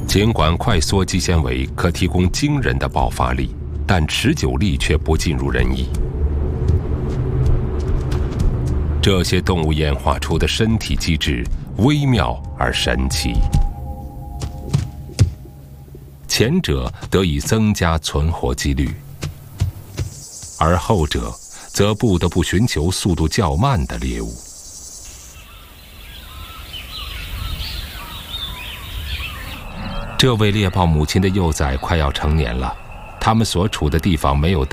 尽管快缩肌纤维可提供惊人的爆发力，但持久力却不尽如人意。这些动物演化出的身体机制微妙而神奇，前者得以增加存活几率，而后者则不得不寻求速度较慢的猎物。这位猎豹母亲的幼崽快要成年了，它们所处的地方没有